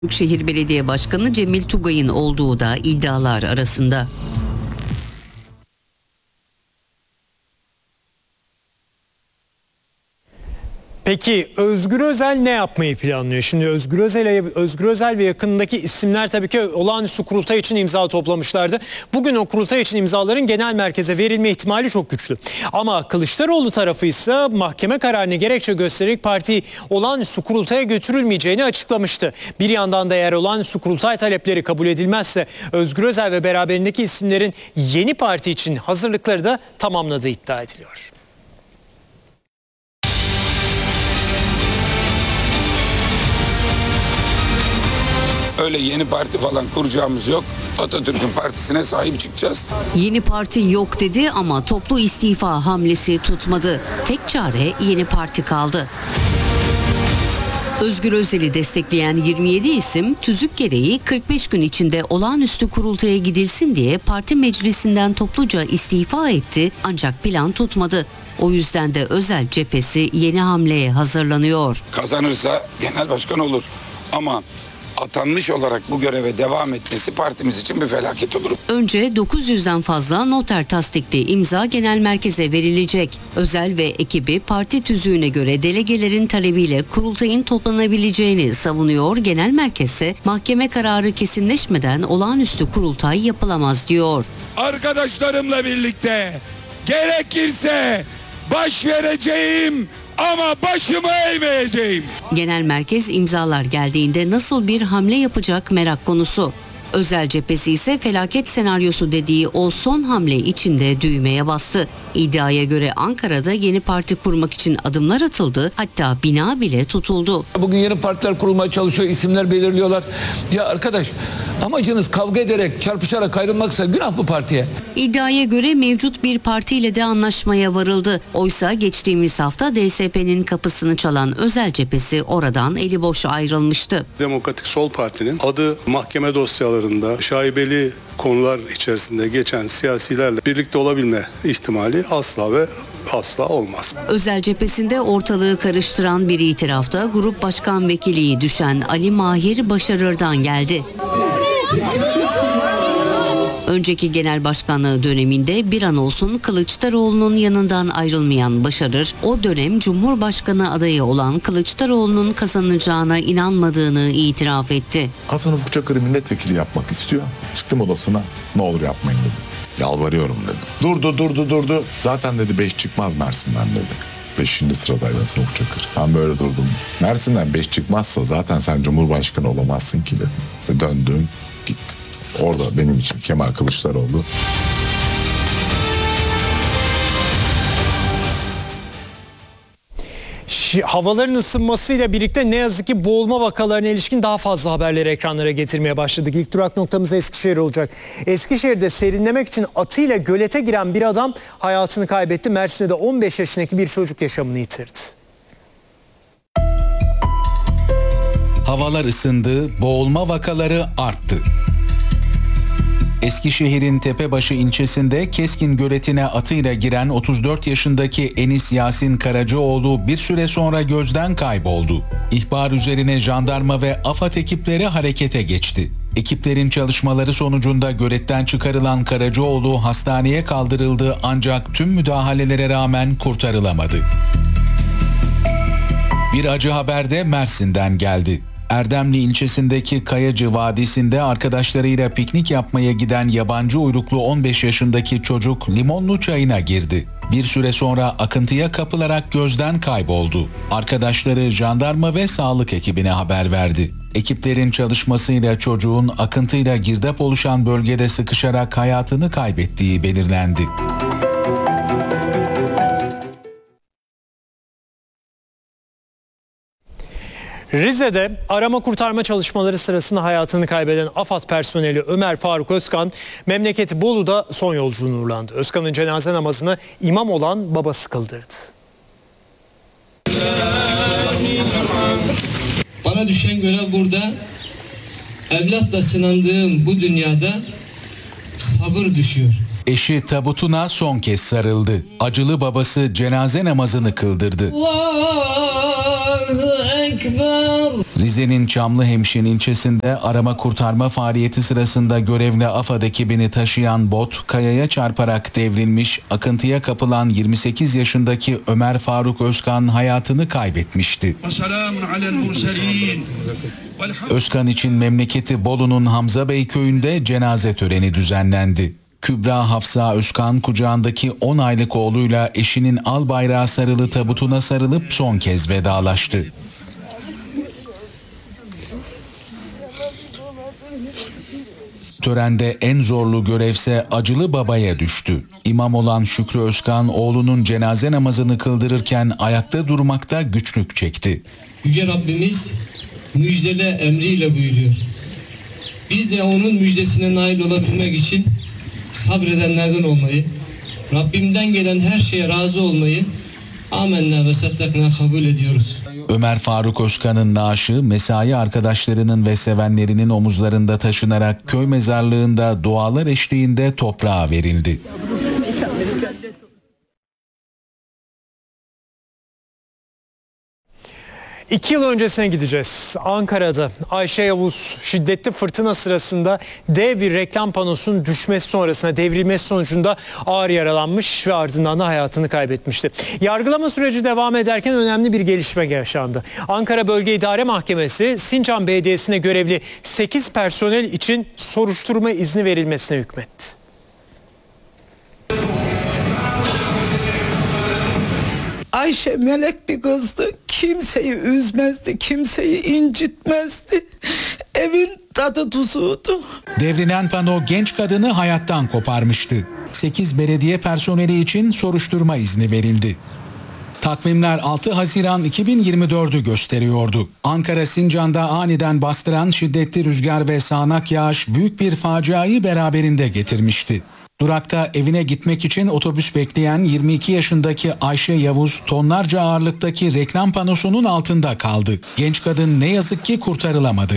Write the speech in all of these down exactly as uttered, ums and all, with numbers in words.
Büyükşehir Belediye Başkanı Cemil Tugay'ın olduğu da iddialar arasında. Peki Özgür Özel ne yapmayı planlıyor? Şimdi Özgür Özel, Özgür Özel ve yakınındaki isimler tabii ki olağanüstü kurultay için imza toplamışlardı. Bugün o kurultay için imzaların genel merkeze verilme ihtimali çok güçlü. Ama Kılıçdaroğlu tarafı ise mahkeme kararını gerekçe göstererek partiyi olağanüstü kurultaya götürülmeyeceğini açıklamıştı. Bir yandan da eğer olağanüstü kurultay talepleri kabul edilmezse Özgür Özel ve beraberindeki isimlerin yeni parti için hazırlıkları da tamamladığı iddia ediliyor. Öyle yeni parti falan kuracağımız yok. Atatürk'ün partisine sahip çıkacağız. Yeni parti yok dedi ama toplu istifa hamlesi tutmadı. Tek çare yeni parti kaldı. Özgür Özel'i destekleyen yirmi yedi isim tüzük gereği kırk beş gün içinde olağanüstü kurultaya gidilsin diye parti meclisinden topluca istifa etti ancak plan tutmadı. O yüzden de Özel cephesi yeni hamleye hazırlanıyor. Kazanırsa genel başkan olur ama atanmış olarak bu göreve devam etmesi partimiz için bir felaket olur. Önce dokuz yüzden fazla noter tasdikli imza genel merkeze verilecek. Özel ve ekibi parti tüzüğüne göre delegelerin talebiyle kurultayın toplanabileceğini savunuyor. Genel merkezse mahkeme kararı kesinleşmeden olağanüstü kurultay yapılamaz diyor. Arkadaşlarımla birlikte gerekirse baş vereceğim ama başımı eğmeyeceğim. Genel merkez imzalar geldiğinde nasıl bir hamle yapacak merak konusu. Özel cephesi ise felaket senaryosu dediği o son hamle içinde düğmeye bastı. İddiaya göre Ankara'da yeni parti kurmak için adımlar atıldı, hatta bina bile tutuldu. Bugün yeni partiler kurulmaya çalışıyor, isimler belirliyorlar. Ya arkadaş, amacınız kavga ederek, çarpışarak ayrılmaksa günah bu partiye. İddiaya göre mevcut bir partiyle de anlaşmaya varıldı. Oysa geçtiğimiz hafta D S P'nin kapısını çalan Özel cephesi oradan eli boş ayrılmıştı. Demokratik Sol Parti'nin adı mahkeme dosyalarında şaibeli konular içerisinde geçen siyasilerle birlikte olabilme ihtimali asla ve asla olmaz. Özel cephesinde ortalığı karıştıran bir itirafta grup başkan vekiliği düşen Ali Mahir Başarır'dan geldi. Önceki genel başkanlığı döneminde bir an olsun Kılıçdaroğlu'nun yanından ayrılmayan Başarır, o dönem Cumhurbaşkanı adayı olan Kılıçdaroğlu'nun kazanacağına inanmadığını itiraf etti. Hasan Ufuk Çakır'ı milletvekili yapmak istiyor. Çıktım odasına, ne olur yapmayın dedim. Yalvarıyorum dedim. Durdu durdu durdu. Zaten dedi beş çıkmaz Mersin'den dedi. Beşinci sıradaydı Hasan Ufuk Çakır. Ben böyle durdum. Mersin'den beş çıkmazsa zaten sen Cumhurbaşkanı olamazsın ki dedim. Ve döndüm gittim. Orada benim için Kemal Kılıçdaroğlu. Havaların ısınmasıyla birlikte ne yazık ki boğulma vakalarına ilişkin daha fazla haberleri ekranlara getirmeye başladık. İlk durak noktamız Eskişehir olacak. Eskişehir'de serinlemek için atıyla gölete giren bir adam hayatını kaybetti. Mersin'de de on beş yaşındaki bir çocuk yaşamını yitirdi. Havalar ısındı, boğulma vakaları arttı. Eskişehir'in Tepebaşı ilçesinde Keskin Göleti'ne atıyla giren otuz dört yaşındaki Enis Yasin Karacaoğlu bir süre sonra gözden kayboldu. İhbar üzerine jandarma ve AFAD ekipleri harekete geçti. Ekiplerin çalışmaları sonucunda göletten çıkarılan Karacaoğlu hastaneye kaldırıldı ancak tüm müdahalelere rağmen kurtarılamadı. Bir acı haber de Mersin'den geldi. Erdemli ilçesindeki Kayacı Vadisi'nde arkadaşlarıyla piknik yapmaya giden yabancı uyruklu on beş yaşındaki çocuk limonlu çayına girdi. Bir süre sonra akıntıya kapılarak gözden kayboldu. Arkadaşları jandarma ve sağlık ekibine haber verdi. Ekiplerin çalışmasıyla çocuğun akıntıyla girdap oluşan bölgede sıkışarak hayatını kaybettiği belirlendi. Rize'de arama kurtarma çalışmaları sırasında hayatını kaybeden AFAD personeli Ömer Faruk Özkan, memleketi Bolu'da son yolculuğuna uğurlandı. Özkan'ın cenaze namazını imam olan babası kıldırdı. Bana düşen görev burada, evlatla sınandığım bu dünyada sabır düşüyor. Eşi tabutuna son kez sarıldı. Acılı babası cenaze namazını kıldırdı. Allahu Ekber. Rize'nin Çamlıhemşin ilçesinde arama kurtarma faaliyeti sırasında görevli AFAD ekibini taşıyan bot kayaya çarparak devrilmiş, akıntıya kapılan yirmi sekiz yaşındaki Ömer Faruk Özkan hayatını kaybetmişti. Özkan için memleketi Bolu'nun Hamza Bey köyünde cenaze töreni düzenlendi. Kübra Hafsa Özkan kucağındaki on aylık oğluyla eşinin al bayrağı sarılı tabutuna sarılıp son kez vedalaştı. Törende en zorlu görevse acılı babaya düştü. İmam olan Şükrü Özkan oğlunun cenaze namazını kıldırırken ayakta durmakta güçlük çekti. Yüce Rabbimiz müjdele emriyle buyuruyor. Biz de onun müjdesine nail olabilmek için sabredenlerden olmayı, Rabbimden gelen her şeye razı olmayı amenna ve saddakna kabul ediyoruz. Ömer Faruk Özkan'ın naaşı mesai arkadaşlarının ve sevenlerinin omuzlarında taşınarak köy mezarlığında dualar eşliğinde toprağa verildi. İki yıl öncesine gideceğiz. Ankara'da Ayşe Yavuz şiddetli fırtına sırasında dev bir reklam panosunun düşmesi sonrasında devrilmesi sonucunda ağır yaralanmış ve ardından da hayatını kaybetmişti. Yargılama süreci devam ederken önemli bir gelişme yaşandı. Ankara Bölge İdare Mahkemesi Sincan Belediyesi'ne görevli sekiz personel için soruşturma izni verilmesine hükmetti. Ayşe melek bir kızdı. Kimseyi üzmezdi, kimseyi incitmezdi. Evin tadı tuzuydu. Devrilen pano genç kadını hayattan koparmıştı. sekiz belediye personeli için soruşturma izni verildi. Takvimler altı Haziran iki bin yirmi dördü gösteriyordu. Ankara Sincan'da aniden bastıran şiddetli rüzgar ve sağanak yağış büyük bir faciayı beraberinde getirmişti. Durakta evine gitmek için otobüs bekleyen yirmi iki yaşındaki Ayşe Yavuz tonlarca ağırlıktaki reklam panosunun altında kaldı. Genç kadın ne yazık ki kurtarılamadı.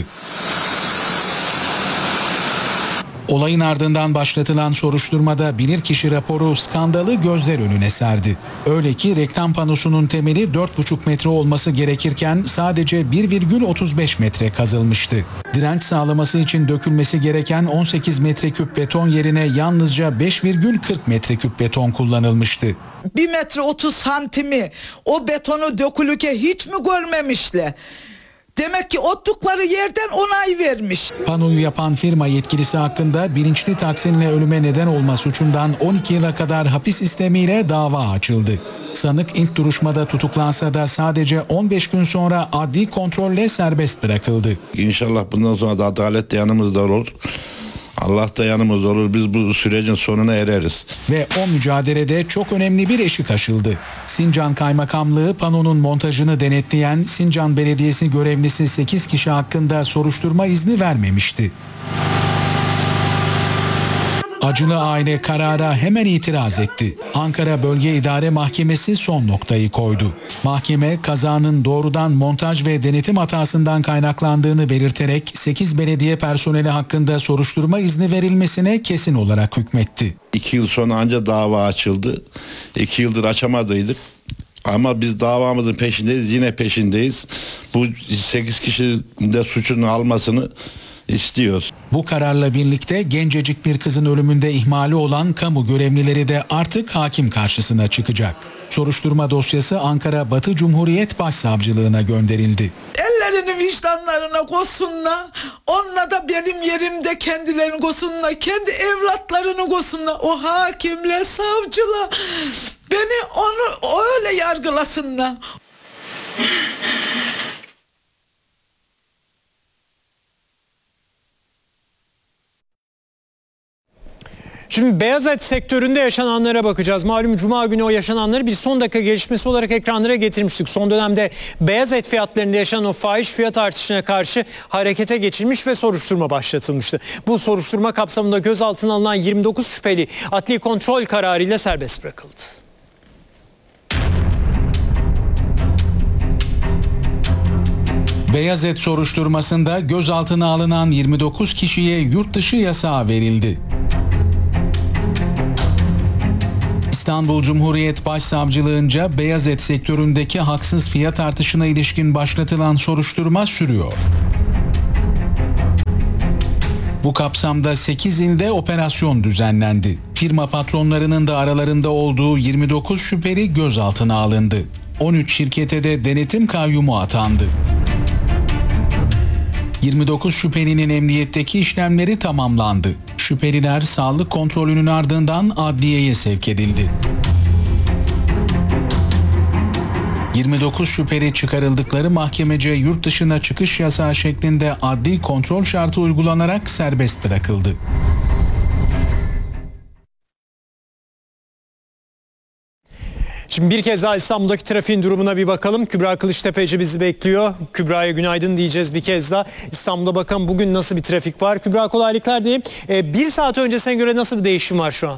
Olayın ardından başlatılan soruşturmada bilirkişi raporu skandalı gözler önüne serdi. Öyle ki reklam panosunun temeli dört buçuk metre olması gerekirken sadece bir virgül otuz beş metre kazılmıştı. Direnç sağlaması için dökülmesi gereken on sekiz metreküp beton yerine yalnızca beş virgül kırk metreküp beton kullanılmıştı. Bir metre otuz santimi o betonu dökülüke hiç mi görmemişler? Demek ki ottukları yerden onay vermiş. Panoyu yapan firma yetkilisi hakkında bilinçli taksimle ölüme neden olma suçundan on iki yıla kadar hapis istemiyle dava açıldı. Sanık ilk duruşmada tutuklansa da sadece on beş gün sonra adli kontrolle serbest bırakıldı. İnşallah bundan sonra da adalet de yanımızda olur. Allah da yanımızda olur. Biz bu sürecin sonuna ereriz. Ve o mücadelede çok önemli bir eşik aşıldı. Sincan Kaymakamlığı panonun montajını denetleyen Sincan Belediyesi görevlisi sekiz kişi hakkında soruşturma izni vermemişti. Acılı aile karara hemen itiraz etti. Ankara Bölge İdare Mahkemesi son noktayı koydu. Mahkeme kazanın doğrudan montaj ve denetim hatasından kaynaklandığını belirterek sekiz belediye personeli hakkında soruşturma izni verilmesine kesin olarak hükmetti. İki yıl sonra ancak dava açıldı. İki yıldır açamadıydık. Ama biz davamızın peşindeyiz, yine peşindeyiz. Bu sekiz kişi de suçunu almasını istiyoruz. Bu kararla birlikte gencecik bir kızın ölümünde ihmali olan kamu görevlileri de artık hakim karşısına çıkacak. Soruşturma dosyası Ankara Batı Cumhuriyet Başsavcılığına gönderildi. Ellerini vicdanlarına koysunlar. Onunla da benim yerimde kendilerini koysunlar. Kendi evlatlarını koysunlar. O hakimle, savcıla beni onu öyle yargılasınlar. Şimdi beyaz et sektöründe yaşananlara bakacağız. Malum Cuma günü o yaşananları bir son dakika gelişmesi olarak ekranlara getirmiştik. Son dönemde beyaz et fiyatlarında yaşanan o fahiş fiyat artışına karşı harekete geçilmiş ve soruşturma başlatılmıştı. Bu soruşturma kapsamında gözaltına alınan yirmi dokuz şüpheli adli kontrol kararıyla serbest bırakıldı. Beyaz et soruşturmasında gözaltına alınan yirmi dokuz kişiye yurt dışı yasağı verildi. İstanbul Cumhuriyet Başsavcılığınca beyaz et sektöründeki haksız fiyat artışına ilişkin başlatılan soruşturma sürüyor. Bu kapsamda sekiz ilde operasyon düzenlendi. Firma patronlarının da aralarında olduğu yirmi dokuz şüpheli gözaltına alındı. on üç şirkete de denetim kayyumu atandı. yirmi dokuz şüphelinin emniyetteki işlemleri tamamlandı. Şüpheliler sağlık kontrolünün ardından adliyeye sevk edildi. yirmi dokuz şüpheli çıkarıldıkları mahkemece yurt dışına çıkış yasağı şeklinde adli kontrol şartı uygulanarak serbest bırakıldı. Şimdi bir kez daha İstanbul'daki trafiğin durumuna bir bakalım. Kübra Kılıçtepeci bizi bekliyor. Kübra'ya günaydın diyeceğiz bir kez daha. İstanbul'da bakalım bugün nasıl bir trafik var. Kübra kolaylıklar diyeyim. Ee, bir saat öncesine göre nasıl bir değişim var şu an?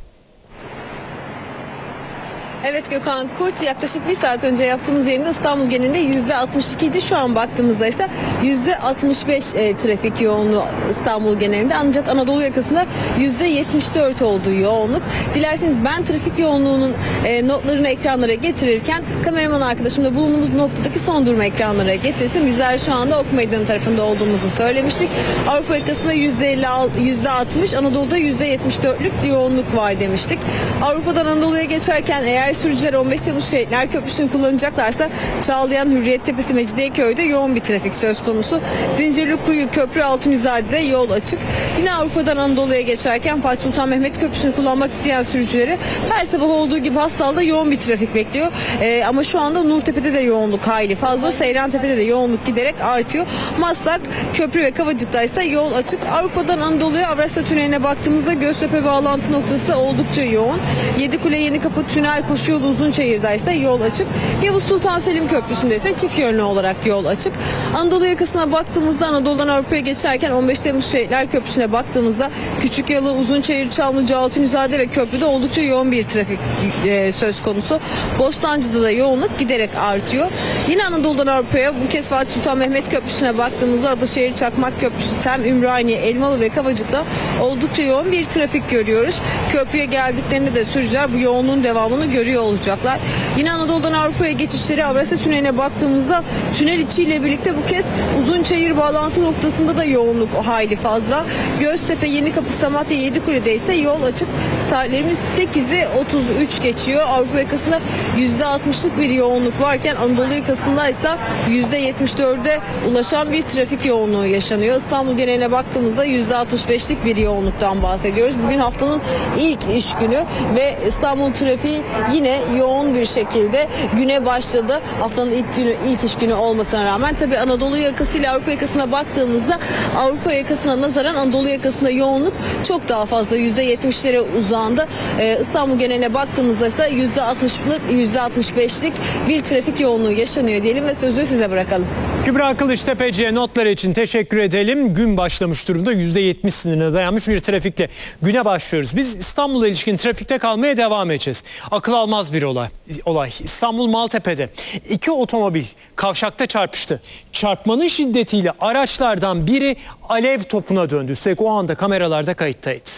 Evet Gökhan Kurt, yaklaşık bir saat önce yaptığımız yayında İstanbul genelinde yüzde altmış iki idi. Şu an baktığımızda ise yüzde altmış beş e, trafik yoğunluğu İstanbul genelinde. Ancak Anadolu yakasında yüzde yetmiş dört olduğu yoğunluk. Dilerseniz ben trafik yoğunluğunun e, notlarını ekranlara getirirken kameraman arkadaşım da bulunduğumuz noktadaki son durum ekranlara getirsin. Bizler şu anda Ok Meydanı tarafında olduğumuzu söylemiştik. Avrupa yakasında yüzde elli, yüzde altmış, Anadolu'da yüzde yetmiş dörtlük yoğunluk var demiştik. Avrupa'dan Anadolu'ya geçerken eğer sürücüler on beş Temmuz Şehitler Köprüsü'nü kullanacaklarsa Çağlayan, Hürriyet Tepesi, Mecidiyeköy'de yoğun bir trafik söz konusu. Zincirlikuyu, Köprü Altunizade'de yol açık. Yine Avrupa'dan Anadolu'ya geçerken Fatih Sultan Mehmet Köprüsü'nü kullanmak isteyen sürücüleri her sabah olduğu gibi Hastal'da yoğun bir trafik bekliyor. Ee, ama şu anda Nurtepe'de de yoğunluk hayli fazla. Seyrantepe'de de yoğunluk giderek artıyor. Maslak, Köprü ve Kavacık'ta ise yol açık. Avrupa'dan Anadolu'ya Avrasya Tüneli'ne baktığımızda Göztepe bağlantı noktası oldukça yoğun. Yedikule Yenikapı Tünel koşu yolu Uzunçayır'da ise yol açık. Yavuz Sultan Selim Köprüsü'nde ise çift yönlü olarak yol açık. Anadolu yakasına baktığımızda Anadolu'dan Avrupa'ya geçerken on beş Temmuz Şehitler Köprüsü'ne baktığımızda Küçükyalı, Uzunçayır, Çamlıca, Altunizade ve Köprü'de oldukça yoğun bir trafik e, söz konusu. Bostancı'da da yoğunluk giderek artıyor. Yine Anadolu'dan Avrupa'ya bu kez Fatih Sultan Mehmet Köprüsü'ne baktığımızda Ataşehir, Çakmak Köprüsü, Tem, Ümraniye, Elmalı ve Kavacık'ta oldukça yoğun bir trafik görüyoruz. Köprüye geldiklerinde de sürücüler bu yoğunluğun devamını görüyor olacaklar. Yine Anadolu'dan Avrupa'ya geçişleri Avrasya Tüneli'ne baktığımızda tünel içiyle birlikte bu kez Uzunçayır bağlantı noktasında da yoğunluk hayli fazla. Göztepe, Yenikapı, Samatya, Yedikule'de ise yol açık. Saatlerimiz sekizi otuz üç geçiyor. Avrupa yakasında yüzde altmışlık bir yoğunluk varken Anadolu yakasında ise yüzde yetmiş dörde ulaşan bir trafik yoğunluğu yaşanıyor. İstanbul geneline baktığımızda yüzde altmış beşlik bir yoğunluktan bahsediyoruz. Bugün haftanın ilk iş günü ve İstanbul trafiği yine yoğun bir şekilde güne başladı. Haftanın ilk günü, ilk iş günü olmasına rağmen tabii Anadolu yakasıyla Avrupa yakasına baktığımızda Avrupa yakasına nazaran Anadolu yakasında yoğunluk çok daha fazla. yüzde yetmişlere uzandı. Ee, İstanbul geneline baktığımızda ise yüzde altmışlık, yüzde altmış beşlik bir trafik yoğunluğu yaşanıyor diyelim ve sözü size bırakalım. Kübra Kılıçtepeci'ye notları için teşekkür edelim. Gün başlamış durumda, yüzde yetmiş sınırına dayanmış bir trafikle güne başlıyoruz. Biz İstanbul'a ilişkin trafikte kalmaya devam edeceğiz. Akıl almaz bir olay. olay. İstanbul Maltepe'de iki otomobil kavşakta çarpıştı. Çarpmanın şiddetiyle araçlardan biri alev topuna döndü. Üstelik o anda kameralarda kayıttaydı.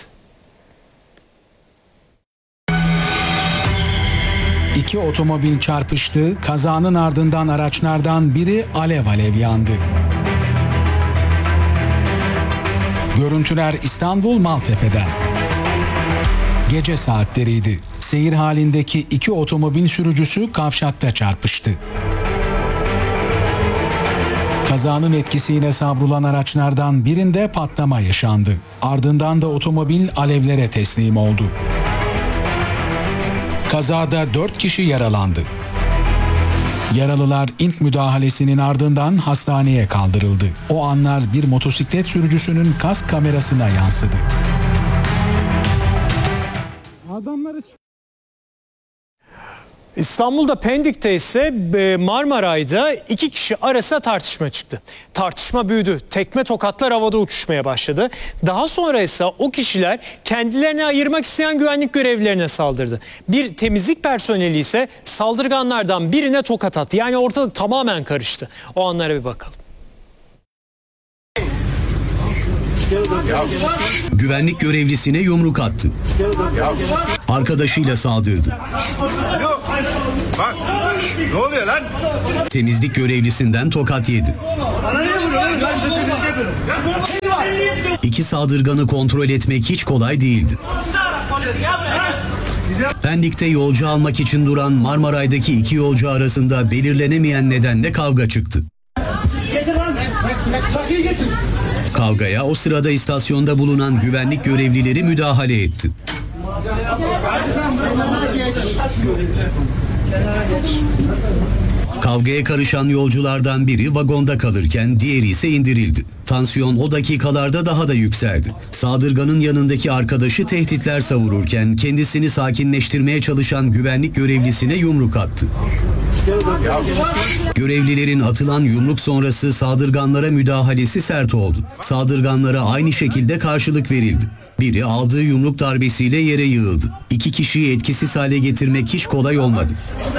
İki otomobil çarpıştı. Kazanın ardından araçlardan biri alev alev yandı. Görüntüler İstanbul Maltepe'den. Gece saatleriydi. Seyir halindeki iki otomobil sürücüsü kavşakta çarpıştı. Kazanın etkisiyle savrulan araçlardan birinde patlama yaşandı. Ardından da otomobil alevlere teslim oldu. Kazada dört kişi yaralandı. Yaralılar ilk müdahalesinin ardından hastaneye kaldırıldı. O anlar bir motosiklet sürücüsünün kask kamerasına yansıdı. Adamları... İstanbul'da Pendik'te ise Marmaray'da iki kişi arasında tartışma çıktı. Tartışma büyüdü. Tekme tokatlar havada uçuşmaya başladı. Daha sonra ise o kişiler kendilerini ayırmak isteyen güvenlik görevlilerine saldırdı. Bir temizlik personeli ise saldırganlardan birine tokat attı. Yani ortalık tamamen karıştı. O anlara bir bakalım. Güvenlik görevlisine yumruk attı. Arkadaşıyla saldırdı. Ne oluyor lan? Temizlik görevlisinden tokat yedi. İki saldırganı kontrol etmek hiç kolay değildi. Pendik'te yolcu almak için duran Marmaray'daki iki yolcu arasında belirlenemeyen nedenle kavga çıktı. Kavgaya o sırada istasyonda bulunan güvenlik görevlileri müdahale etti. Kavgaya karışan yolculardan biri vagonda kalırken diğeri ise indirildi. Tansiyon o dakikalarda daha da yükseldi. Saldırganın yanındaki arkadaşı tehditler savururken kendisini sakinleştirmeye çalışan güvenlik görevlisine yumruk attı. Görevlilerin atılan yumruk sonrası saldırganlara müdahalesi sert oldu. Saldırganlara aynı şekilde karşılık verildi. Biri aldığı yumruk darbesiyle yere yığıldı. İki kişiyi etkisiz hale getirmek hiç kolay olmadı.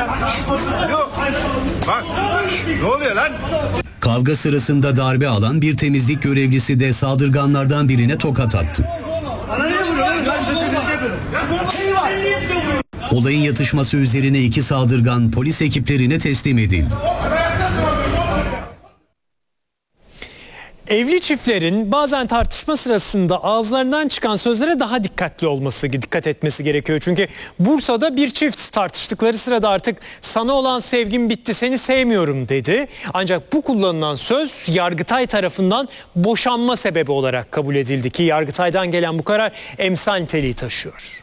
Bak, ne oluyor lan? Kavga sırasında darbe alan bir temizlik görevlisi de saldırganlardan birine tokat attı. Olayın yatışması üzerine iki saldırgan polis ekiplerine teslim edildi. Evli çiftlerin bazen tartışma sırasında ağızlarından çıkan sözlere daha dikkatli olması, dikkat etmesi gerekiyor. Çünkü Bursa'da bir çift tartıştıkları sırada artık sana olan sevgim bitti, seni sevmiyorum dedi. Ancak bu kullanılan söz Yargıtay tarafından boşanma sebebi olarak kabul edildi ki Yargıtay'dan gelen bu karar emsal niteliği taşıyor.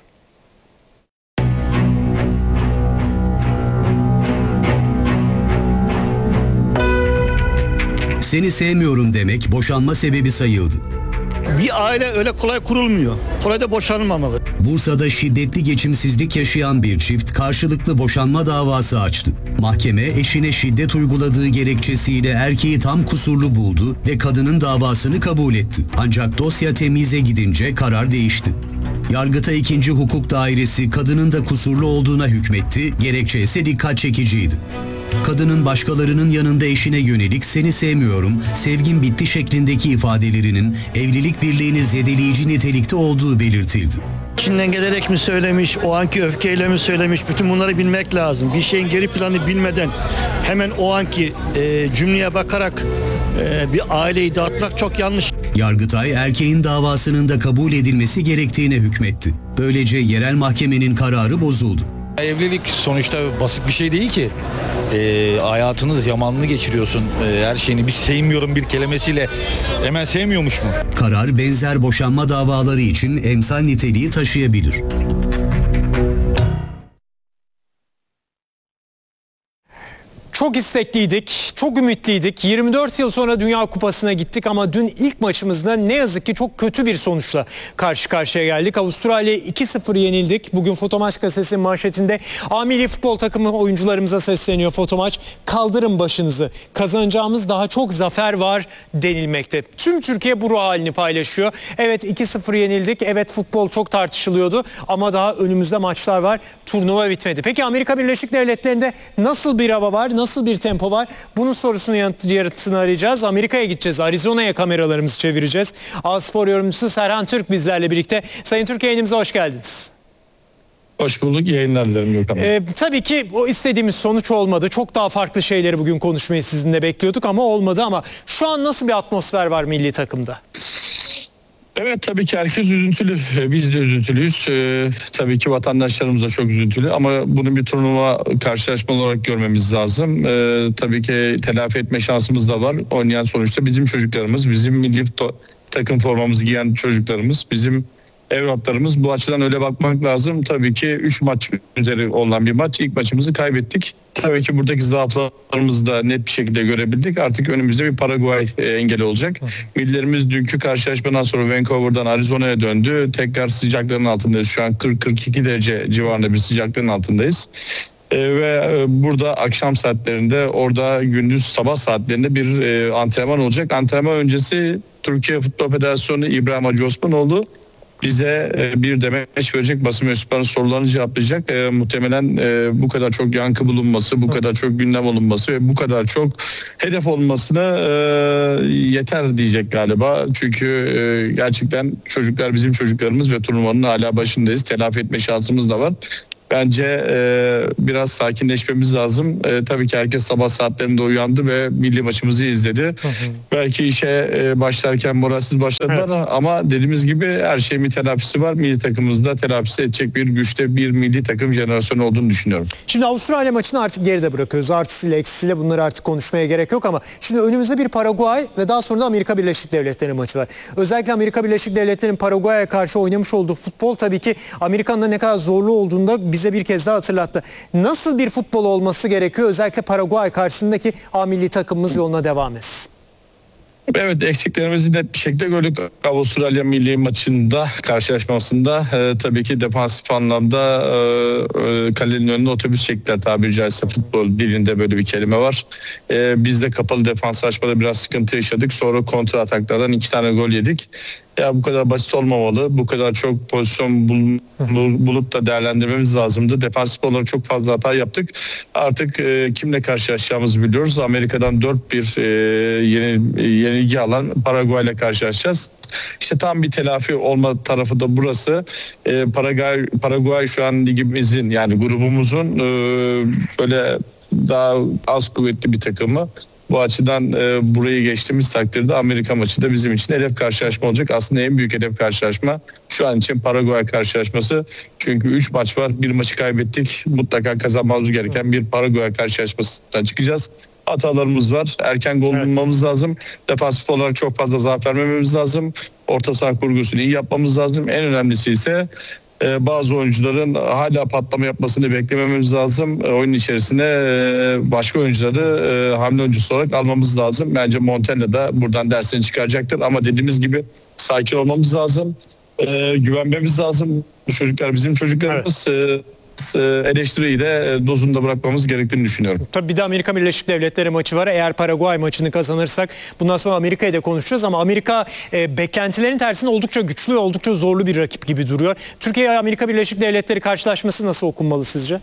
Seni sevmiyorum demek boşanma sebebi sayıldı. Bir aile öyle kolay kurulmuyor. Kolay da boşanmamalı. Bursa'da şiddetli geçimsizlik yaşayan bir çift karşılıklı boşanma davası açtı. Mahkeme eşine şiddet uyguladığı gerekçesiyle erkeği tam kusurlu buldu ve kadının davasını kabul etti. Ancak dosya temize gidince karar değişti. Yargıtay ikinci Hukuk Dairesi kadının da kusurlu olduğuna hükmetti, gerekçe ise dikkat çekiciydi. Kadının başkalarının yanında eşine yönelik seni sevmiyorum, sevgim bitti şeklindeki ifadelerinin evlilik birliğini zedeleyici nitelikte olduğu belirtildi. İçinden gelerek mi söylemiş, o anki öfkeyle mi söylemiş, bütün bunları bilmek lazım. Bir şeyin geri planı bilmeden hemen o anki e, cümleye bakarak e, bir aileyi dağıtmak çok yanlış. Yargıtay erkeğin davasının da kabul edilmesi gerektiğine hükmetti. Böylece yerel mahkemenin kararı bozuldu. Evlilik sonuçta basit bir şey değil ki. E, hayatını, yamanını geçiriyorsun. E, her şeyini bir sevmiyorum bir kelimesiyle hemen sevmiyormuş mu? Karar benzer boşanma davaları için emsal niteliği taşıyabilir. Çok istekliydik, çok ümitliydik. yirmi dört yıl sonra Dünya Kupası'na gittik ama dün ilk maçımızda ne yazık ki çok kötü bir sonuçla karşı karşıya geldik. Avustralya'ya iki sıfır yenildik. Bugün Fotomaç gazetesinin manşetinde A milli futbol takımı oyuncularımıza sesleniyor Fotomaç. Kaldırın başınızı. Kazanacağımız daha çok zafer var denilmekte. Tüm Türkiye bu ruh halini paylaşıyor. Evet iki sıfır yenildik. Evet futbol çok tartışılıyordu ama daha önümüzde maçlar var. Turnuva bitmedi. Peki Amerika Birleşik Devletleri'nde nasıl bir hava var? Nasıl bir tempo var? Bunun sorusunu yanıtını arayacağız. Amerika'ya gideceğiz. Arizona'ya kameralarımızı çevireceğiz. A-Spor yorumcusu Serhan Türk bizlerle birlikte. Sayın Türk, yayınımıza hoş geldiniz. Hoş bulduk. Yayınlar dilerim Gökhan. Ee, tabii ki o istediğimiz sonuç olmadı. Çok daha farklı şeyleri bugün konuşmayı sizinle bekliyorduk ama olmadı. Ama şu an nasıl bir atmosfer var milli takımda? Evet, tabii ki herkes üzüntülü. Biz de üzüntülüyüz. Ee, tabii ki vatandaşlarımız da çok üzüntülü. Ama bunu bir turnuva karşılaşma olarak görmemiz lazım. Ee, tabii ki telafi etme şansımız da var. Oynayan sonuçta bizim çocuklarımız, bizim milli takım formamızı giyen çocuklarımız, bizim evlatlarımız. Bu açıdan öyle bakmak lazım. Tabii ki üç maç üzeri olan bir maç. İlk maçımızı kaybettik. Tabii ki buradaki zaaflarımızı da net bir şekilde görebildik. Artık önümüzde bir Paraguay engeli olacak. Millerimiz dünkü karşılaşmadan sonra Vancouver'dan Arizona'ya döndü. Tekrar sıcakların altındayız. Şu an kırk kırk iki derece civarında bir sıcaklığın altındayız. Ee, ve burada akşam saatlerinde, orada gündüz sabah saatlerinde bir e, antrenman olacak. Antrenman öncesi Türkiye Futbol Federasyonu İbrahim Hacı Osmanoğlu bize e, bir demeç verecek, basın mensuplarının sorularını cevaplayacak. E, muhtemelen e, bu kadar çok yankı bulunması, bu kadar çok gündem olunması ve bu kadar çok hedef olmasına e, yeter diyecek galiba. Çünkü e, gerçekten çocuklar bizim çocuklarımız ve turnuvanın hala başındayız. Telafi etme şansımız da var. Bence e, biraz sakinleşmemiz lazım. E, tabii ki herkes sabah saatlerinde uyandı ve milli maçımızı izledi. Hı hı. Belki işe e, başlarken moralsiz başladılar, evet. Ama dediğimiz gibi her şeyin bir telafisi var. Milli takımımızda telafisi edecek bir güçte bir milli takım jenerasyonu olduğunu düşünüyorum. Şimdi Avustralya maçını artık geride bırakıyoruz. Artısıyla eksisiyle bunları artık konuşmaya gerek yok ama şimdi önümüzde bir Paraguay ve daha sonra da Amerika Birleşik Devletleri maçı var. Özellikle Amerika Birleşik Devletleri'nin Paraguay'a karşı oynamış olduğu futbol tabii ki Amerika'nın da ne kadar zorlu olduğunda bize bir kez daha hatırlattı. Nasıl bir futbol olması gerekiyor? Özellikle Paraguay karşısındaki A milli takımımız yoluna devam etsin. Evet, eksiklerimizi net bir şekilde gördük Avustralya milli maçında, karşılaşmasında. E, tabii ki defansif anlamda e, e, kalenin önüne otobüs çektiler tabiri caizse, futbol dilinde böyle bir kelime var. E, biz de kapalı defans açmada biraz sıkıntı yaşadık. Sonra kontra ataklardan iki tane gol yedik. Ya bu kadar basit olmamalı. Bu kadar çok pozisyon bul, bul, bulup da değerlendirmemiz lazımdı. Defansif olarak çok fazla hata yaptık. Artık e, kimle karşılaşacağımızı biliyoruz. Amerika'dan dört bir e, yeni, yenilgi alan Paraguay ile karşılaşacağız. İşte tam bir telafi olma tarafı da burası. E, Paraguay, Paraguay şu an ligimizin, yani grubumuzun e, böyle daha az kuvvetli bir takımı. Bu açıdan e, burayı geçtiğimiz takdirde Amerika maçı da bizim için hedef karşılaşma olacak. Aslında en büyük hedef karşılaşma şu an için Paraguay karşılaşması. Çünkü üç maç var. Bir maçı kaybettik. Mutlaka kazanmamız gereken bir Paraguay karşılaşmasından çıkacağız. Hatalarımız var. Erken gol bulmamız evet. lazım. Defansif olarak çok fazla zaaf vermememiz lazım. Orta saha kurgusunu iyi yapmamız lazım. En önemlisi ise Ee, bazı oyuncuların hala patlama yapmasını beklememiz lazım. Ee, oyun içerisine e, başka oyuncuları e, hamle oyuncusu olarak almamız lazım. Bence Montella da buradan dersini çıkaracaktır. Ama dediğimiz gibi sakin olmamız lazım. Ee, güvenmemiz lazım. Bu çocuklar bizim çocuklarımız. Evet. Eleştiriyi de dozunda bırakmamız gerektiğini düşünüyorum. Tabii bir de Amerika Birleşik Devletleri maçı var. Eğer Paraguay maçını kazanırsak bundan sonra Amerika'yı da konuşacağız ama Amerika e, beklentilerin tersine oldukça güçlü, oldukça zorlu bir rakip gibi duruyor. Türkiye Amerika Birleşik Devletleri karşılaşması nasıl okunmalı sizce?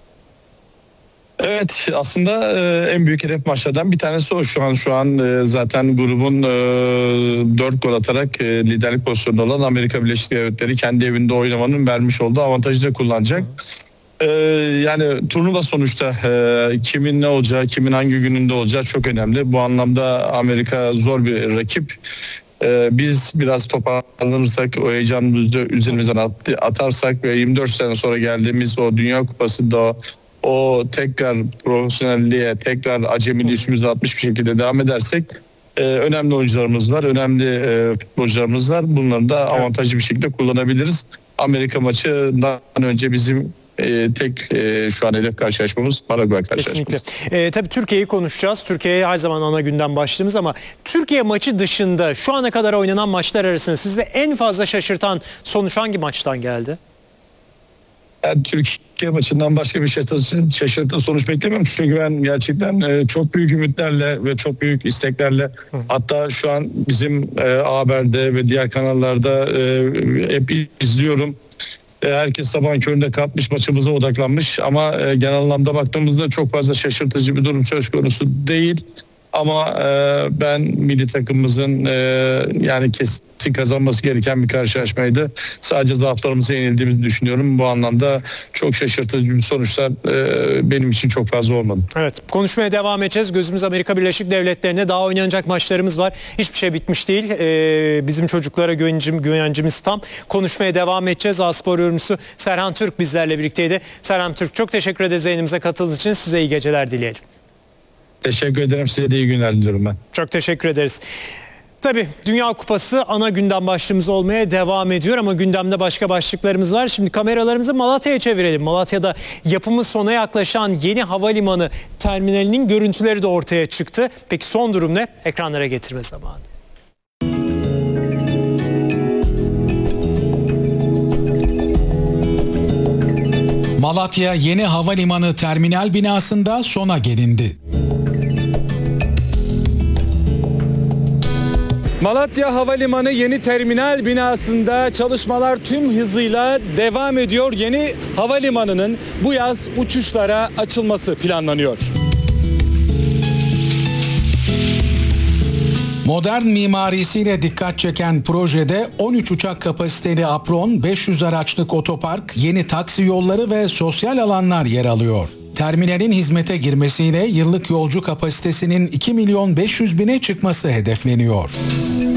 Evet, aslında e, en büyük hedef maçlardan bir tanesi o. Şu an şu an e, zaten grubun e, dört gol atarak e, liderlik pozisyonunda olan Amerika Birleşik Devletleri kendi evinde oynamanın vermiş olduğu avantajı da kullanacak. E, yani turnuva sonuçta e, kimin ne olacağı, kimin hangi gününde olacağı çok önemli. Bu anlamda Amerika zor bir rakip. Ee, biz biraz toparlanırsak, o heyecanımızı üzerimizden atarsak ve yirmi dört sene sonra geldiğimiz o Dünya Kupası'nda o tekrar profesyonelliğe, tekrar acemiliği üstümüze atmış bir şekilde devam edersek e, önemli oyuncularımız var, önemli e, futbolcularımız var. Bunları da avantajlı bir şekilde kullanabiliriz. Amerika maçından önce bizim e, tek e, şu an hedef karşılaşmamız Paraguay karşılaşması. Kesinlikle. E, tabii Türkiye'yi konuşacağız. Türkiye'ye her zaman ana gündem başlığımız ama Türkiye maçı dışında şu ana kadar oynanan maçlar arasında sizi en fazla şaşırtan sonuç hangi maçtan geldi? Yani Türkiye maçından başka bir şaşırtıcı sonuç beklemiyorum. Çünkü ben gerçekten e, çok büyük ümitlerle ve çok büyük isteklerle, Hı. hatta şu an bizim e, A Haber'de ve diğer kanallarda e, hep izliyorum. E, herkes sabahın köründe kalkmış, maçımıza odaklanmış ama e, genel anlamda baktığımızda çok fazla şaşırtıcı bir durum söz konusu değil. Ama e, ben milli takımımızın e, yani kesin kazanması gereken bir karşılaşmaydı. Sadece zaaflarımıza yenildiğimizi düşünüyorum. Bu anlamda çok şaşırtıcı bir sonuçlar e, benim için çok fazla olmadı. Evet, konuşmaya devam edeceğiz. Gözümüz Amerika Birleşik Devletleri'ne, daha oynanacak maçlarımız var. Hiçbir şey bitmiş değil. Ee, bizim çocuklara güvencim, güvencimiz tam. Konuşmaya devam edeceğiz. A-Spor yorumcusu Serhan Türk bizlerle birlikteydi. Serhan Türk, çok teşekkür ederiz yayınımıza katıldığınız için. Size iyi geceler dileyelim. Teşekkür ederim. Size de iyi günler diliyorum ben. Çok teşekkür ederiz. Tabii Dünya Kupası ana gündem başlığımız olmaya devam ediyor ama gündemde başka başlıklarımız var. Şimdi kameralarımızı Malatya'ya çevirelim. Malatya'da yapımı sona yaklaşan yeni havalimanı terminalinin görüntüleri de ortaya çıktı. Peki son durum ne? Ekranlara getirme zamanı. Malatya Yeni Havalimanı Terminal binasında sona gelindi. Malatya Havalimanı yeni terminal binasında çalışmalar tüm hızıyla devam ediyor. Yeni havalimanının bu yaz uçuşlara açılması planlanıyor. Modern mimarisiyle dikkat çeken projede on üç uçak kapasiteli apron, beş yüz araçlık otopark, yeni taksi yolları ve sosyal alanlar yer alıyor. Terminalin hizmete girmesiyle yıllık yolcu kapasitesinin iki milyon beş yüz bine çıkması hedefleniyor.